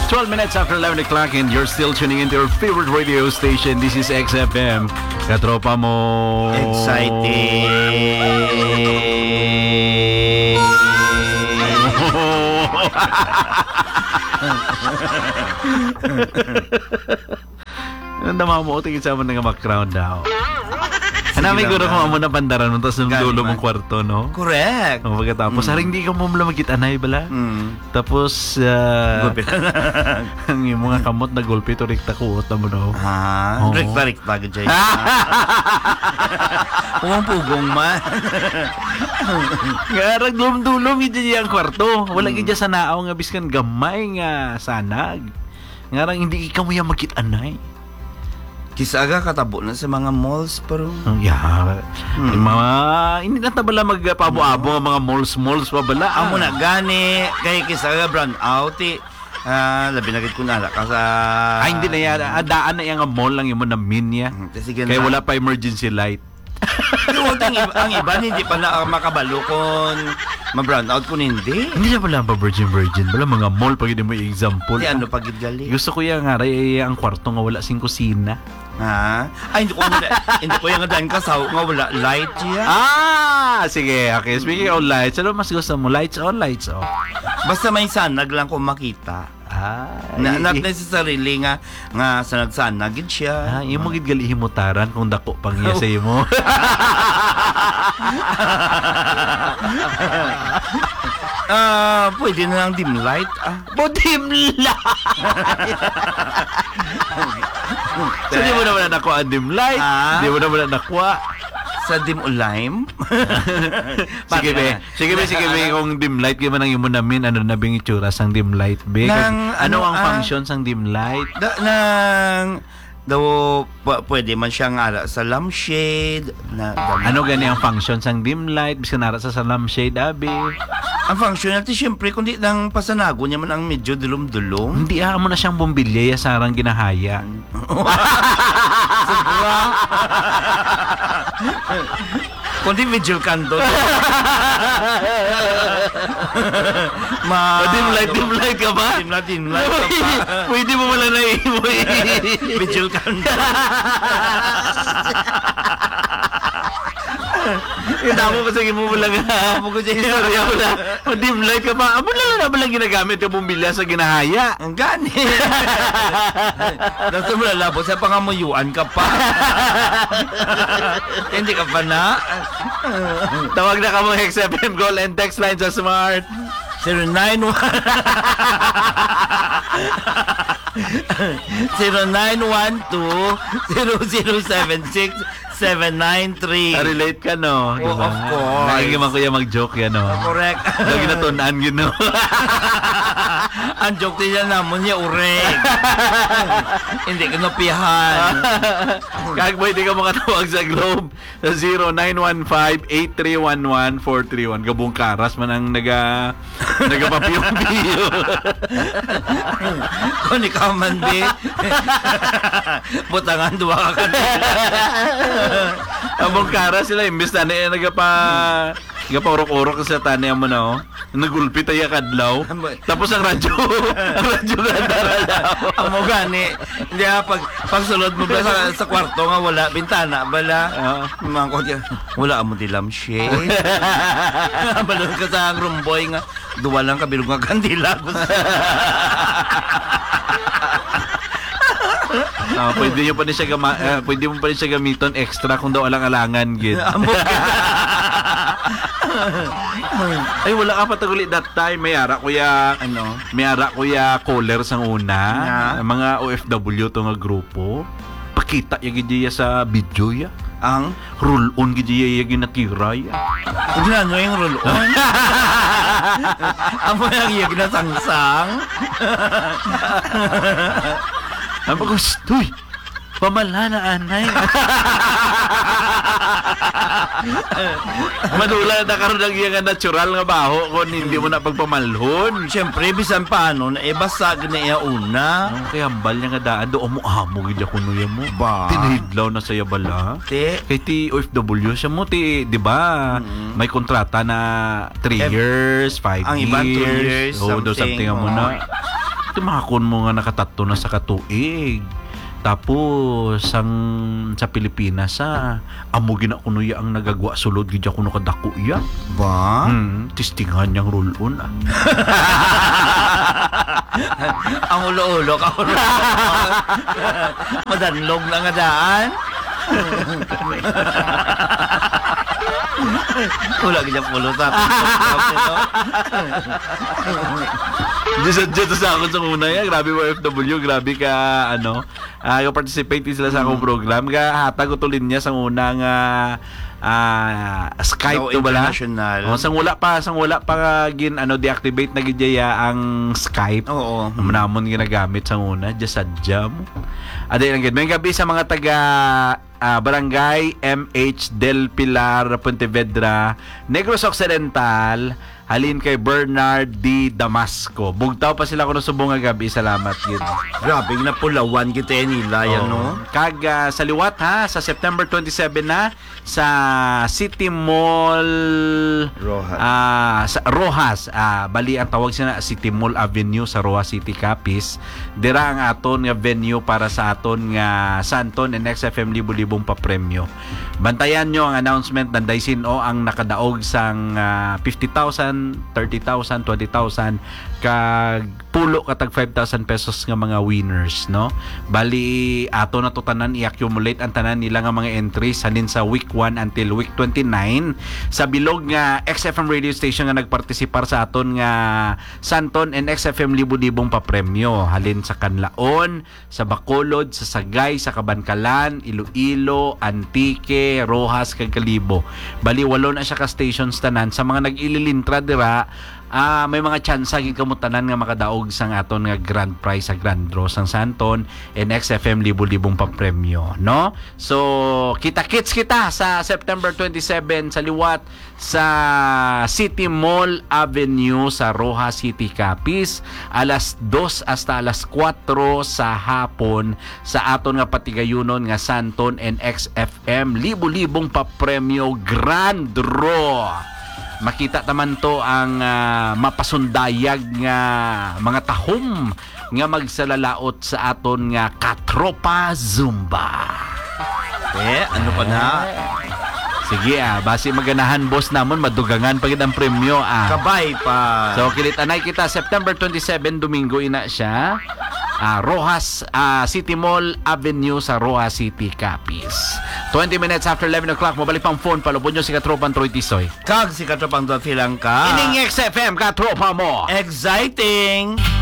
12 minutes after 11 o'clock and you're still tuning into your favorite radio station. This is XFM. Katropa mo. Exciting. Nandama mo, tingin sa mga background daw. Hanami ko na kung amo na pandaran mo, tapos nung dulo mong kwarto, no? Correct. O, pagkatapos, haring di ka mo mula magkitanay bala. Tapos, ang yung mga kamot na gulpi, ito rikta ko, mo no? Rikta, gajay. Pugong man. Ngarag dulom-dulom, hindi ang kwarto. Wala gidya sa naaw nga biskan gamay nga sanag. Ngarang hindi ka mo yung magkitanay. Kisaga katabo na sa mga malls pero yung mga hindi na tabala magpabo-abo ang mga malls pa bala. Amo na gani kay kisaga brown out labi na gid kun ala ka sa hindi na yan daan na yang mall lang yung mo na minya. Kaya wala pa emergency light. ang iba hindi pa na makabalo kon ma-brown out kun hindi. Hindi na pala pa virgin bala mga mall pag hindi mo example. Di ano pag gali. Gusto ko yung ang kwarto nga wala sing kusina. Ay, hindi ko yung daan ka sa nga wala light siya. Sige, okay. Speaking of lights, ano mas gusto mo? Lights on, lights off? Basta may sanag lang kung makita. Not necessarily nga sa nagsanagid siya. Yung magid gali himutaran kung dako pang iya sa imo. Pwede na lang dim light. Dim light! So, di mo naman na nakuha ang dim light? Di mo naman na nakuha? Sa dim lime? Sige be, kung dim light, gima nang imo namin, ano na bing itsura sang dim light, be? Ano ang function sang dim light? Pwede man siyang ara sa lampshade. Ano gani ang function sang dim light? Biskan ara sa lampshade, abi? Ang function natin, siyempre, kundi nang pasanago niya man ang medyo dulom-dulom. Hindi, mo na siyang bumbilya, sarang ginahaya. Sobra. Kundi medyo kanto. Dim light ka ba? Dim light ka pa. Pwede mo wala na Medyo kanto. Damo pa sa mo lang Amo ko dyan. Dim light ka pa. Amo lang na balang ginagamit ka bumbilya sa ginahaya. Ang gani. Dato mo lalabo sa pangamuyuan ka pa. Hindi ka pa na. Tawag na ka mo XFM Call and text line sa Smart 091 0912-0076-793. Relate ka, no? Oh, of course. Nakikiman ko yung mag-joke yan, no? Correct. Lagi natunan yun, no? Ang joke nila naman niya, ureg. Hindi ka napihan. Kag pwede ka makatawag sa Globe sa 0915-8311-431. Gabong karas man ang nagapapiyong-piyo. Kung ikaw man, be. Butangan, duwa ka kanila. Abong kara sila, imbis na urok-urok sa tanay mo na, oh. Nagulpi tayo kadlaw. Tapos ang radyo ganda. Amo gani. Hindi pag sulod mo ba sa kwarto nga wala bintana bala. Mga ko wala amo dilam shade. Balon ka sa rumboy nga duwa lang ka bilog nga kandila. Pwede mo pa rin siya gamiton extra kung daw alang-alangan gid. Ay wala ka pataguli that time may ara kuya caller sang una mga OFW to nga grupo pakita ya gid sa video ya ang roll on gid ya ginatira ya ano yung roll on amo yang iya ginasangsang ang gustoy pamala na anay. Madula na karon ang iyang natural nga baho kung hindi mo na pagpamalhon. Siyempre, bisan paano na basag na iya una. Kaya hambal niya nga daan do amo gid ako nuya mo. Tinihidlaw na saya bala. Kay ti OFW siya mo ti, di ba? May kontrata na 3 years, 5 years. Ang iba 2 years, something mo na. mahakon mo nga nakatato na sa katuig. Tapos sa Pilipinas amo gina kuno ya ang nagagwa sulod gidya kuno kadako ya. Ba? Tistingan yang roll-on Ang ulo-ulo ka. Madanlog na nga daan. Wala ganyan pulutan. Dito sa ako sa una yan. Grabe mo FW. Grabe ka, participate sila sa akong program. Hatag utulin niya sa unang Skype to bala. International. Sang wala pa deactivate na gidya ang Skype. Oo. Namon ginagamit sa una just sa jam. Aday lang gid. May gabi sa mga taga Barangay MH Del Pilar, Pontevedra, Negros Occidental, halin kay Bernard D. Damasco. Bugtaw pa sila kuno subong nga gabi. Salamat gid. Grabe na pulawan kita nila yan, no? Kag sa liwat sa September 27 na sa City Mall Rojas. sa Rojas, bali ang tawag siya na City Mall Avenue sa Rojas City, Capiz. Dira ang aton nga venue para sa aton nga Santon and XFM libo-libong pa premyo. Bantayan nyo ang announcement ng Daisin O ang nakadaog sang 50,000, 30,000, 20,000 kag pulo katag 5,000 pesos nga mga winners, no? Bali ato na to tanan i-accumulate ang tanan nila nga mga entries halin sa week 1 until week 29 sa bilog nga XFM radio station nga nagpartisipar sa aton nga Santon and XFM libo-libong pa premyo halin sa Kanlaon, sa Bacolod, sa Sagay, sa Kabankalan, Iloilo, Antique, Rojas kag Kalibo. Bali walo na siya ka stations tanan sa mga nag-ililintra dira. May mga tsansa gid kamo tanan nga makadaog sang aton nga grand prize sa grand draw sang Santon and XFM libo-libong pa premyo, no? So kita-kits kita sa September 27 sa liwat sa City Mall Avenue sa Rojas City, Capiz, alas 2 hasta alas 4 sa hapon sa aton nga patigayunon nga Santon and XFM libo-libong pa premyo grand draw. Makita taman to ang mapasundayag nga mga tahom nga magsalalaot sa aton nga Katropa Zumba. Ano pa na? Sige basi maganahan boss namon madugangan pagid ang premyo Kabay pa. So kilitanay kita September 27 Domingo ina siya. Rojas City Mall Avenue sa Rojas City, Capiz. 20 minutes after 11 o'clock, mabalik pang phone, palubon nyo si Katropang Troy Tisoy. Kag si Katropang Dothilang ka. Ining XFM, Katropa mo. Exciting!